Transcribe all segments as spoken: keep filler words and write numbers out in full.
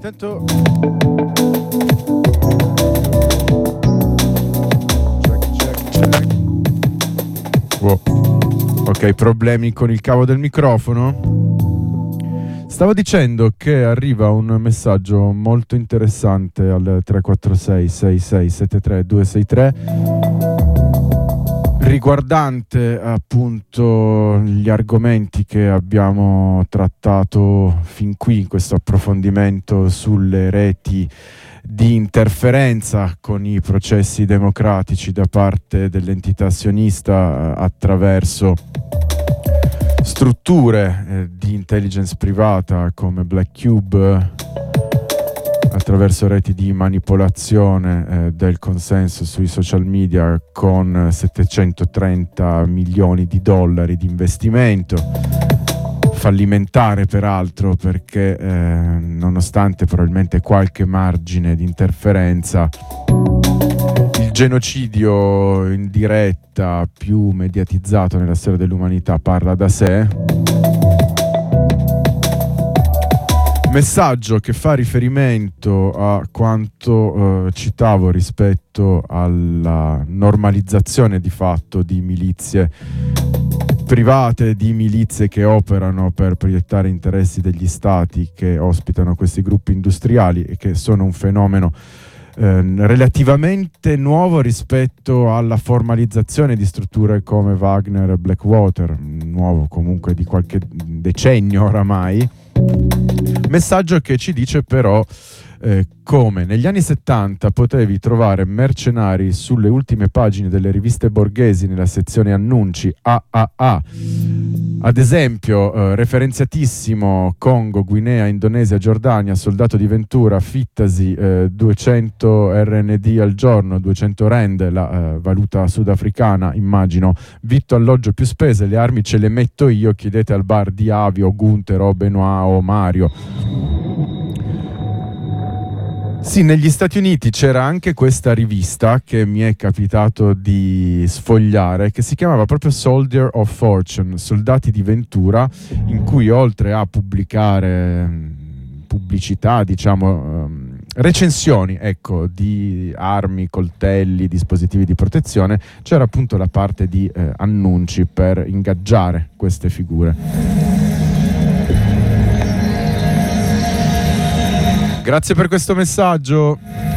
intanto wow. Ok, problemi con il cavo del microfono. Stavo dicendo che arriva un messaggio molto interessante al tre quattro sei sei sei sette tre due sei tre riguardante appunto gli argomenti che abbiamo trattato fin qui in questo approfondimento sulle reti di interferenza con i processi democratici da parte dell'entità sionista attraverso strutture eh, di intelligence privata come Black Cube, attraverso reti di manipolazione eh, del consenso sui social media con settecentotrenta milioni di dollari di investimento, fallimentare peraltro perché eh, nonostante probabilmente qualche margine di interferenza, il genocidio in diretta più mediatizzato nella storia dell'umanità parla da sé. Messaggio che fa riferimento a quanto eh, citavo rispetto alla normalizzazione di fatto di milizie private, di milizie che operano per proiettare interessi degli stati che ospitano questi gruppi industriali e che sono un fenomeno eh, relativamente nuovo rispetto alla formalizzazione di strutture come Wagner e Blackwater, nuovo comunque di qualche decennio oramai. Messaggio che ci dice però eh, come negli anni settanta potevi trovare mercenari sulle ultime pagine delle riviste borghesi nella sezione annunci A A A. Ad esempio, eh, referenziatissimo Congo, Guinea, Indonesia, Giordania, soldato di Ventura, fittasi eh, duecento R N D al giorno, duecento rand, la eh, valuta sudafricana, immagino, vitto, alloggio più spese, le armi ce le metto io, chiedete al bar di Avio, Gunther o Benoit o Mario. Sì, negli Stati Uniti c'era anche questa rivista che mi è capitato di sfogliare, che si chiamava proprio Soldier of Fortune, Soldati di Ventura, in cui oltre a pubblicare pubblicità, diciamo, um, recensioni, ecco, di armi, coltelli, dispositivi di protezione, c'era appunto la parte di eh, annunci per ingaggiare queste figure. Grazie per questo messaggio.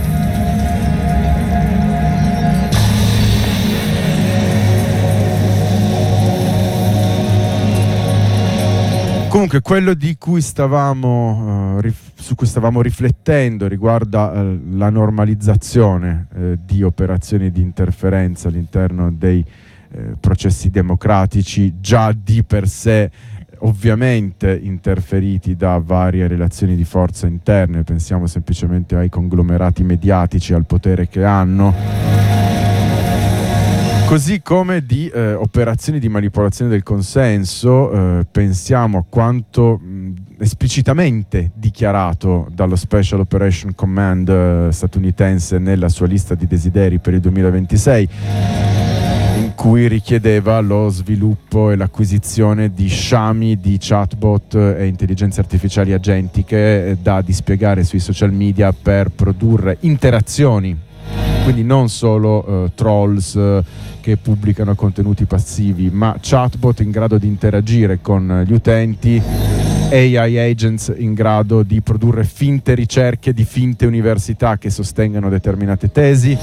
Comunque quello di cui stavamo uh, rif- su cui stavamo riflettendo riguarda uh, la normalizzazione uh, di operazioni di interferenza all'interno dei uh, processi democratici, già di per sé ovviamente interferiti da varie relazioni di forza interne. Pensiamo semplicemente ai conglomerati mediatici, al potere che hanno, così come di eh, operazioni di manipolazione del consenso. Eh, pensiamo a quanto mh, esplicitamente dichiarato dallo Special Operation Command eh, statunitense nella sua lista di desideri per il duemilaventisei, in cui richiedeva lo sviluppo e l'acquisizione di sciami di chatbot e intelligenze artificiali agentiche da dispiegare sui social media per produrre interazioni, quindi non solo uh, trolls uh, che pubblicano contenuti passivi, ma chatbot in grado di interagire con gli utenti, A I agents in grado di produrre finte ricerche di finte università che sostengano determinate tesi,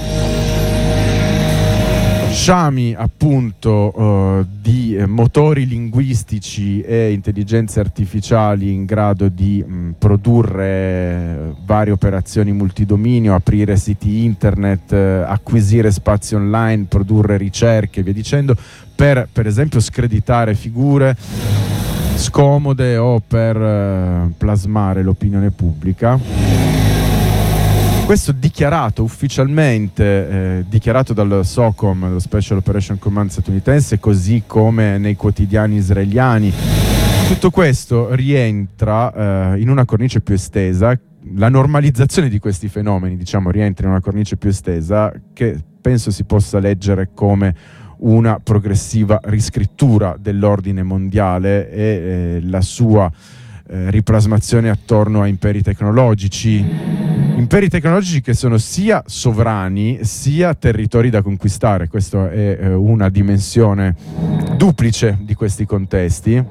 sciami appunto uh, di eh, motori linguistici e intelligenze artificiali in grado di mh, produrre eh, varie operazioni multidominio, aprire siti internet, eh, acquisire spazi online, produrre ricerche e via dicendo, per per esempio screditare figure scomode o per eh, plasmare l'opinione pubblica. Questo dichiarato ufficialmente, eh, dichiarato dal SOCOM, lo Special Operation Command statunitense, così come nei quotidiani israeliani. Tutto questo rientra eh, in una cornice più estesa. La normalizzazione di questi fenomeni, diciamo, rientra in una cornice più estesa che penso si possa leggere come una progressiva riscrittura dell'ordine mondiale e eh, la sua eh, riplasmazione attorno a imperi tecnologici, imperi tecnologici che sono sia sovrani sia territori da conquistare. Questa è eh, una dimensione duplice di questi contesti.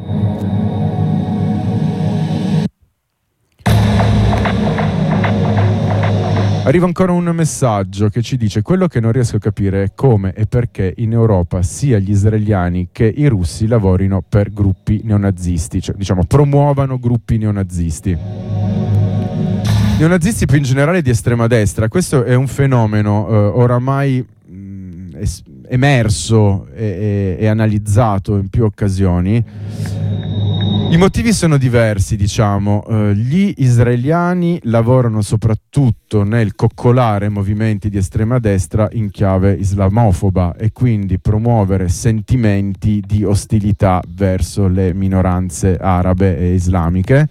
Arriva ancora un messaggio che ci dice: quello che non riesco a capire è come e perché in Europa sia gli israeliani che i russi lavorino per gruppi neonazisti, cioè diciamo promuovano gruppi neonazisti. Neonazisti più in generale di estrema destra. Questo è un fenomeno eh, oramai mh, es- emerso e, e, e analizzato in più occasioni. I motivi sono diversi, diciamo. Uh, gli israeliani lavorano soprattutto nel coccolare movimenti di estrema destra in chiave islamofoba e quindi promuovere sentimenti di ostilità verso le minoranze arabe e islamiche.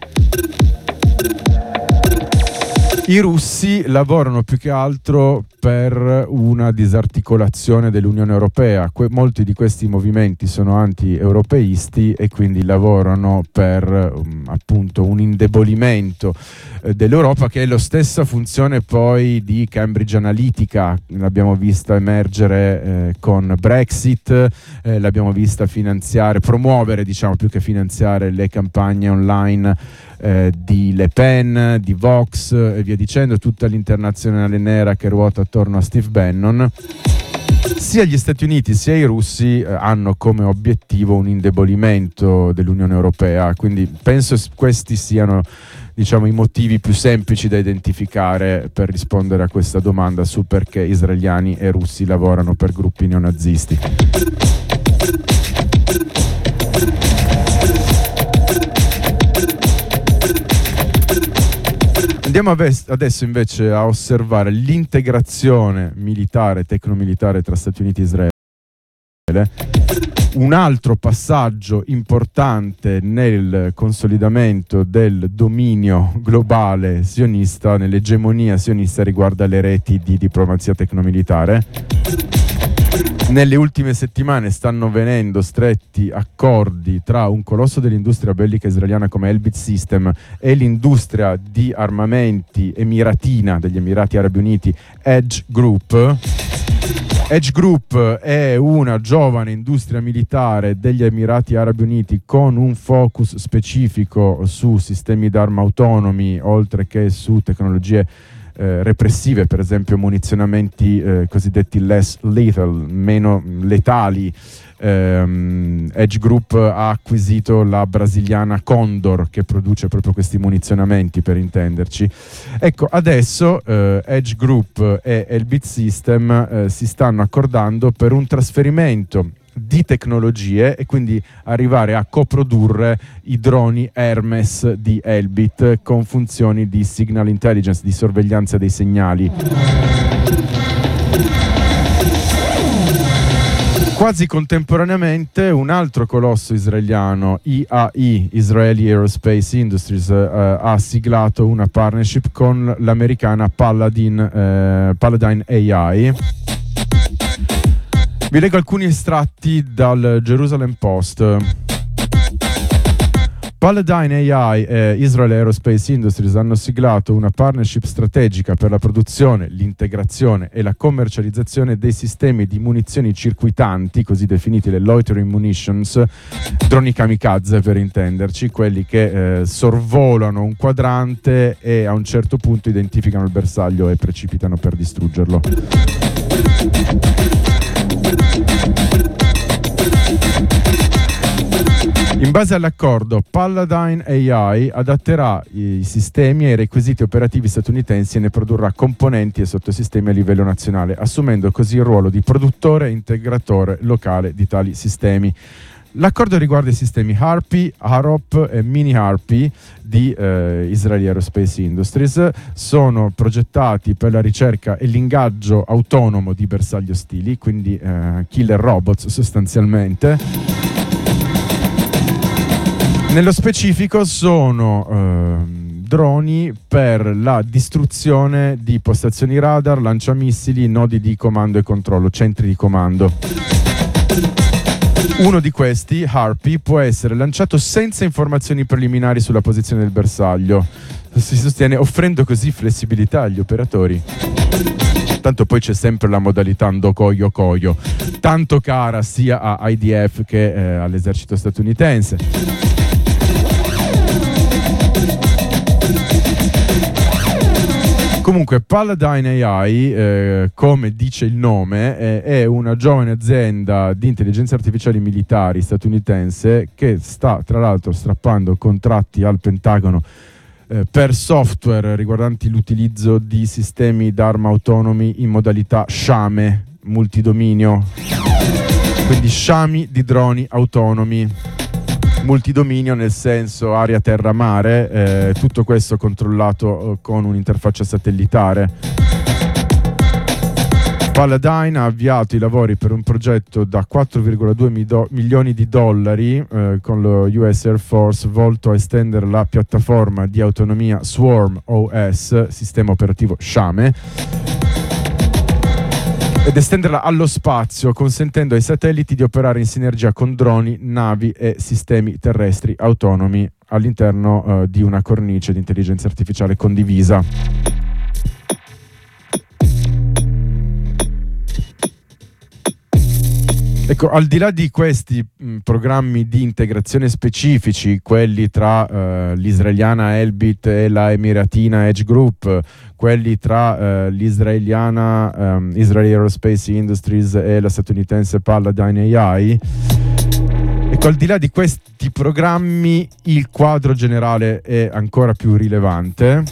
I russi lavorano più che altro per una disarticolazione dell'Unione Europea. Que- molti di questi movimenti sono anti-europeisti e quindi lavorano per um, appunto un indebolimento eh, dell'Europa, che è la stessa funzione poi di Cambridge Analytica. L'abbiamo vista emergere eh, con Brexit, eh, l'abbiamo vista finanziare, promuovere diciamo più che finanziare le campagne online eh, di Le Pen, di Vox e via dicendo, tutta l'internazionale nera che ruota attorno a Steve Bannon. Sia gli Stati Uniti sia i russi eh, hanno come obiettivo un indebolimento dell'Unione Europea, quindi penso questi siano diciamo i motivi più semplici da identificare per rispondere a questa domanda su perché israeliani e russi lavorano per gruppi neonazisti. Andiamo adesso invece a osservare l'integrazione militare, tecnomilitare tra Stati Uniti e Israele. Un altro passaggio importante nel consolidamento del dominio globale sionista, nell'egemonia sionista, riguarda le reti di diplomazia tecnomilitare. Nelle ultime settimane stanno venendo stretti accordi tra un colosso dell'industria bellica israeliana come Elbit System e l'industria di armamenti emiratina degli Emirati Arabi Uniti, Edge Group. Edge Group è una giovane industria militare degli Emirati Arabi Uniti con un focus specifico su sistemi d'arma autonomi, oltre che su tecnologie Eh, repressive, per esempio munizionamenti eh, cosiddetti less lethal, meno letali. ehm, Edge Group ha acquisito la brasiliana Condor, che produce proprio questi munizionamenti, per intenderci. Ecco, adesso eh, Edge Group e Elbit System eh, si stanno accordando per un trasferimento di tecnologie e quindi arrivare a coprodurre i droni Hermes di Elbit con funzioni di signal intelligence, di sorveglianza dei segnali. Quasi contemporaneamente un altro colosso israeliano, I A I, Israeli Aerospace Industries, eh, ha siglato una partnership con l'americana Paladin, eh, Paladin A I. Vi leggo alcuni estratti dal Jerusalem Post. Paladin A I e Israel Aerospace Industries hanno siglato una partnership strategica per la produzione, l'integrazione e la commercializzazione dei sistemi di munizioni circuitanti, così definiti le loitering munitions, droni kamikaze per intenderci, quelli che eh, sorvolano un quadrante e a un certo punto identificano il bersaglio e precipitano per distruggerlo. In base all'accordo, Paladin A I adatterà i sistemi ai requisiti operativi statunitensi e ne produrrà componenti e sottosistemi a livello nazionale, assumendo così il ruolo di produttore e integratore locale di tali sistemi. L'accordo riguarda i sistemi Harpy, Harop e Mini Harpy di eh, Israeli Aerospace Industries. Sono progettati per la ricerca e l'ingaggio autonomo di bersagli ostili, quindi eh, killer robots sostanzialmente. Nello specifico sono eh, droni per la distruzione di postazioni radar, lanciamissili, nodi di comando e controllo, centri di comando. Uno di questi, Harpy, può essere lanciato senza informazioni preliminari sulla posizione del bersaglio, si sostiene, offrendo così flessibilità agli operatori. Tanto poi c'è sempre la modalità Ndokoyo Koyo, tanto cara sia a I D F che eh, all'esercito statunitense. Comunque Paladin A I, eh, come dice il nome, eh, è una giovane azienda di intelligenza artificiale militari statunitense che sta tra l'altro strappando contratti al Pentagono eh, per software riguardanti l'utilizzo di sistemi d'arma autonomi in modalità sciame multidominio, quindi sciami di droni autonomi. Multidominio nel senso aria, terra, mare, eh, tutto questo controllato eh, con un'interfaccia satellitare. Paladin ha avviato i lavori per un progetto da quattro virgola due mido- milioni di dollari eh, con lo U S Air Force volto a estendere la piattaforma di autonomia Swarm O S, sistema operativo Sciame, ed estenderla allo spazio, consentendo ai satelliti di operare in sinergia con droni, navi e sistemi terrestri autonomi all'interno eh, di una cornice di intelligenza artificiale condivisa. Ecco, al di là di questi mh, programmi di integrazione specifici, quelli tra uh, l'israeliana Elbit e la emiratina Edge Group, quelli tra uh, l'israeliana um, Israel Aerospace Industries e la statunitense Paladin A I, ecco, al di là di questi programmi il quadro generale è ancora più rilevante,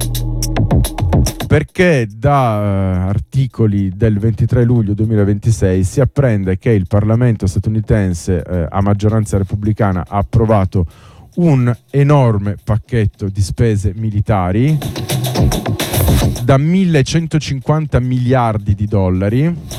perché da uh, articoli del ventitré luglio duemilaventisei si apprende che il Parlamento statunitense uh, a maggioranza repubblicana ha approvato un enorme pacchetto di spese militari da millecentocinquanta miliardi di dollari,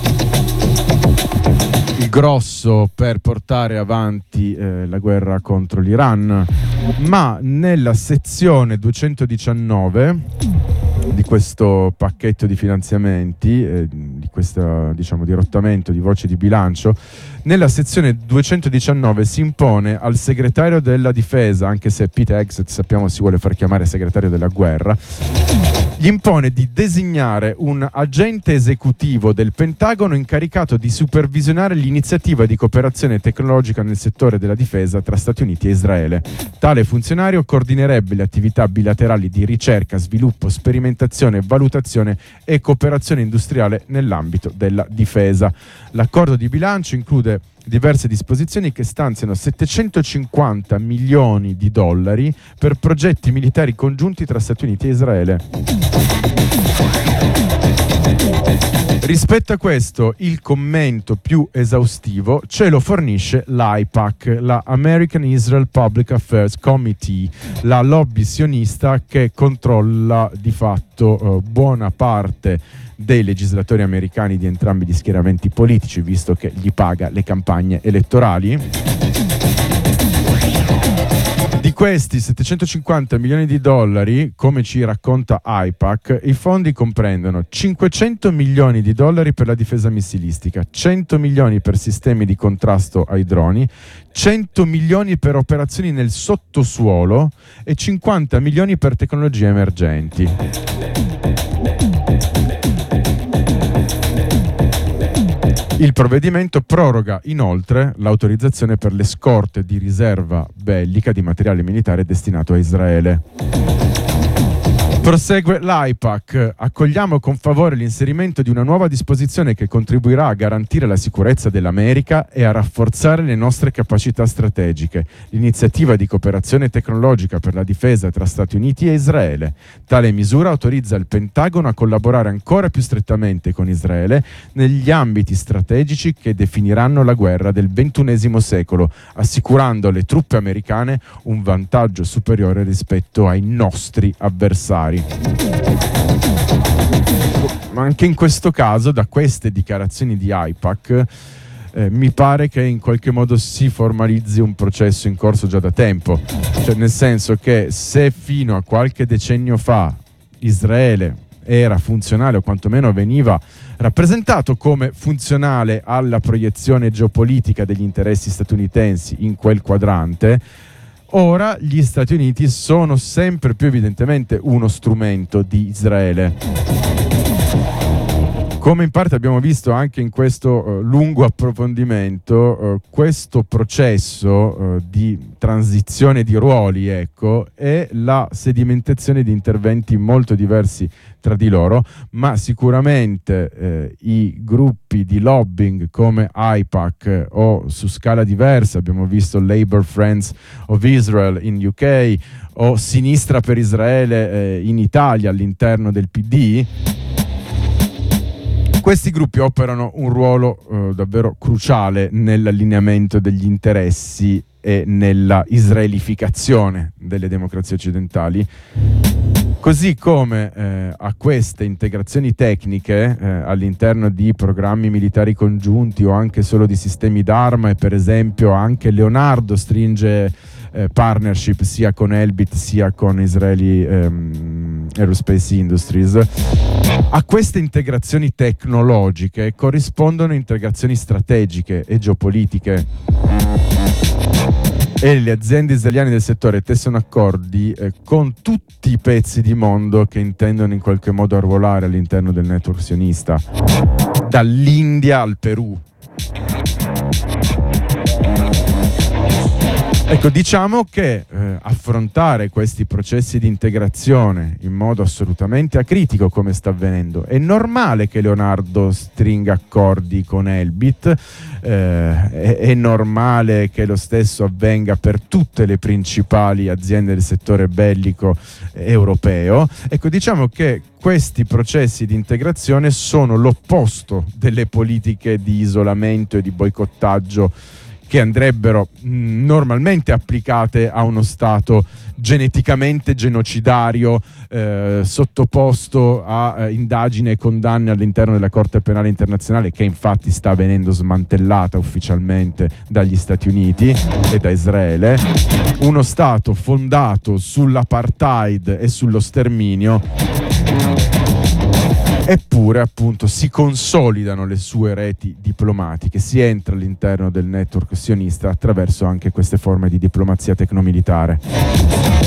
il grosso per portare avanti eh, la guerra contro l'Iran, ma nella sezione duecentodiciannove di questo pacchetto di finanziamenti, eh, di questo diciamo dirottamento di voci di bilancio, nella sezione duecentodiciannove si impone al segretario della difesa, anche se Pete Hegseth sappiamo si vuole far chiamare segretario della guerra, gli impone di designare un agente esecutivo del Pentagono incaricato di supervisionare l'iniziativa di cooperazione tecnologica nel settore della difesa tra Stati Uniti e Israele. Tale funzionario coordinerebbe le attività bilaterali di ricerca, sviluppo, sperimentazione, valutazione e cooperazione industriale nell'ambito della difesa. L'accordo di bilancio include diverse disposizioni che stanziano settecentocinquanta milioni di dollari per progetti militari congiunti tra Stati Uniti e Israele. Rispetto a questo, il commento più esaustivo ce lo fornisce l'A I P A C, la American Israel Public Affairs Committee, la lobby sionista che controlla di fatto eh, buona parte dei legislatori americani di entrambi gli schieramenti politici, visto che gli paga le campagne elettorali. Di questi settecentocinquanta milioni di dollari, come ci racconta A I P A C, i fondi comprendono cinquecento milioni di dollari per la difesa missilistica, cento milioni per sistemi di contrasto ai droni, cento milioni per operazioni nel sottosuolo e cinquanta milioni per tecnologie emergenti. Il provvedimento proroga inoltre l'autorizzazione per le scorte di riserva bellica di materiale militare destinato a Israele. Prosegue l'A I P A C. Accogliamo con favore l'inserimento di una nuova disposizione che contribuirà a garantire la sicurezza dell'America e a rafforzare le nostre capacità strategiche. L'iniziativa di cooperazione tecnologica per la difesa tra Stati Uniti e Israele. Tale misura autorizza il Pentagono a collaborare ancora più strettamente con Israele negli ambiti strategici che definiranno la guerra del ventunesimo secolo, assicurando alle truppe americane un vantaggio superiore rispetto ai nostri avversari. Ma anche in questo caso, da queste dichiarazioni di A I P A C, eh, mi pare che in qualche modo si formalizzi un processo in corso già da tempo, cioè nel senso che se fino a qualche decennio fa Israele era funzionale, o quantomeno veniva rappresentato come funzionale alla proiezione geopolitica degli interessi statunitensi in quel quadrante, ora gli Stati Uniti sono sempre più evidentemente uno strumento di Israele. Come in parte abbiamo visto anche in questo uh, lungo approfondimento, uh, questo processo uh, di transizione di ruoli, ecco, è la sedimentazione di interventi molto diversi tra di loro, ma sicuramente eh, i gruppi di lobbying come AIPAC eh, o su scala diversa, abbiamo visto Labour Friends of Israel in U K o Sinistra per Israele eh, in Italia all'interno del P D. Questi gruppi operano un ruolo eh, davvero cruciale nell'allineamento degli interessi e nella israelificazione delle democrazie occidentali, così come eh, a queste integrazioni tecniche eh, all'interno di programmi militari congiunti o anche solo di sistemi d'arma, e per esempio anche Leonardo stringe eh, partnership sia con Elbit sia con Israeli ehm, Aerospace Industries. A queste integrazioni tecnologiche corrispondono integrazioni strategiche e geopolitiche, e le aziende israeliane del settore tessono accordi eh, con tutti i pezzi di mondo che intendono in qualche modo arruolare all'interno del network sionista, dall'India al Perù. Ecco, diciamo che eh, affrontare questi processi di integrazione in modo assolutamente acritico, come sta avvenendo, è normale che Leonardo stringa accordi con Elbit, eh, è, è normale che lo stesso avvenga per tutte le principali aziende del settore bellico europeo. Ecco, diciamo che questi processi di integrazione sono l'opposto delle politiche di isolamento e di boicottaggio che andrebbero mh, normalmente applicate a uno Stato geneticamente genocidario, eh, sottoposto a eh, indagini e condanne all'interno della Corte Penale Internazionale, che infatti sta venendo smantellata ufficialmente dagli Stati Uniti e da Israele. Uno Stato fondato sull'apartheid e sullo sterminio, eppure appunto si consolidano le sue reti diplomatiche, si entra all'interno del network sionista attraverso anche queste forme di diplomazia tecnomilitare.